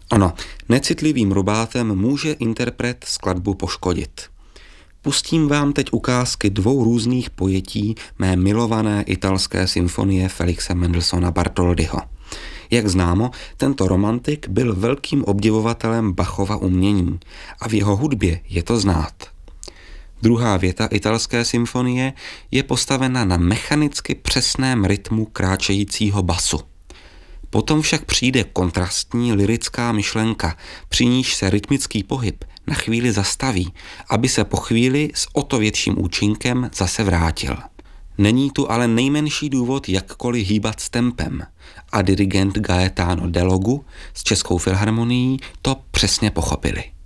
Ano, necitlivým robátem může interpret skladbu poškodit. Pustím vám teď ukázky dvou různých pojetí mé milované italské symfonie Felixe Mendelssohna Bartholdyho. Jak známo, tento romantik byl velkým obdivovatelem Bachova umění a v jeho hudbě je to znát. Druhá věta italské symfonie je postavena na mechanicky přesném rytmu kráčejícího basu. Potom však přijde kontrastní lyrická myšlenka, při níž se rytmický pohyb na chvíli zastaví, aby se po chvíli s o to větším účinkem zase vrátil. Není tu ale nejmenší důvod jakkoliv hýbat s tempem a dirigent Gaetano Delogu s Českou filharmonií to přesně pochopili.